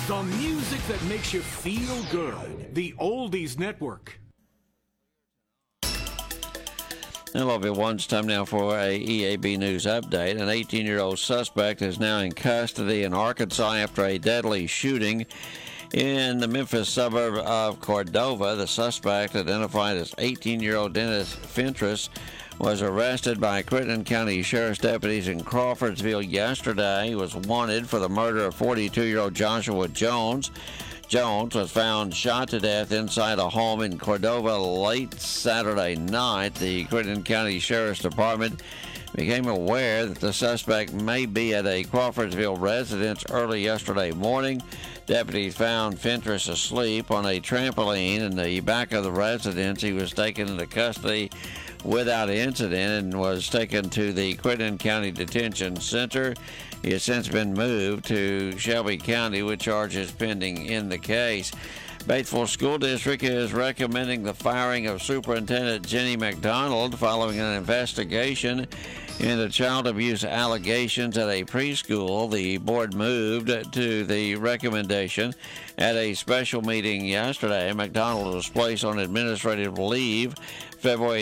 The music that makes you feel good. The Oldies Network. Hello, everyone. It's time now for a EAB News update. An 18-year-old suspect is now in custody in Arkansas after a deadly shooting in the Memphis suburb of Cordova. The suspect, identified as 18-year-old Dennis Fentress, was arrested by Crittenden County Sheriff's deputies in Crawfordsville yesterday. He was wanted for the murder of 42-year-old Joshua Jones. Jones was found shot to death inside a home in Cordova late Saturday night. The Crittenden County Sheriff's Department became aware that the suspect may be at a Crawfordsville residence early yesterday morning. Deputies found Fentress asleep on a trampoline in the back of the residence. He was taken into custody without incident and was taken to the Crittenden County Detention Center. He has since been moved to Shelby County with charges pending in the case. Batesville School District is recommending the firing of Superintendent Jenny McDonald following an investigation into child abuse allegations at a preschool. The board moved to the recommendation at a special meeting yesterday. McDonald was placed on administrative leave February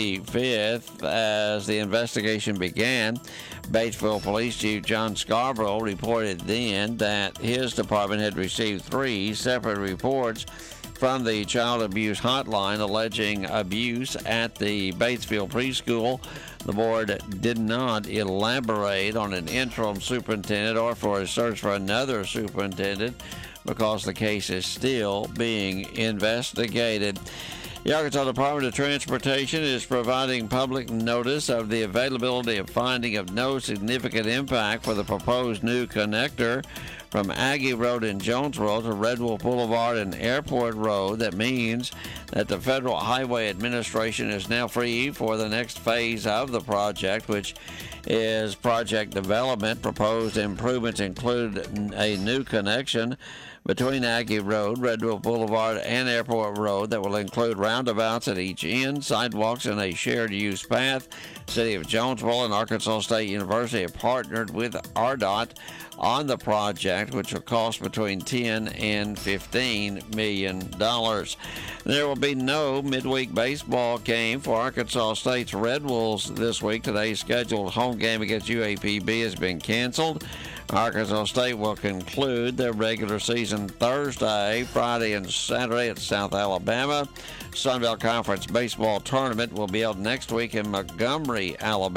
25th as the investigation began. Batesville Police Chief John Scarborough reported then that his department had received 3 separate reports from the Child Abuse Hotline alleging abuse at the Batesville preschool. The board did not elaborate on an interim superintendent or for a search for another superintendent because the case is still being investigated. The Arkansas Department of Transportation is providing public notice of the availability of finding of no significant impact for the proposed new connector from Aggie Road in Jonesboro to Red Wolf Boulevard and Airport Road. That means that the Federal Highway Administration is now free for the next phase of the project, which is project development. Proposed improvements include a new connection between Aggie Road, Red Wolf Boulevard, and Airport Road that will include roundabouts at each end, sidewalks, and a shared-use path. City of Jonesboro and Arkansas State University have partnered with RDOT on the project, which will cost between $10 and $15 million. There will be no midweek baseball game for Arkansas State's Red Wolves this week. Today's scheduled home game against UAPB has been canceled. Arkansas State will conclude their regular season Thursday, Friday, and Saturday at South Alabama. Sun Belt Conference baseball tournament will be held next week in Montgomery, Alabama.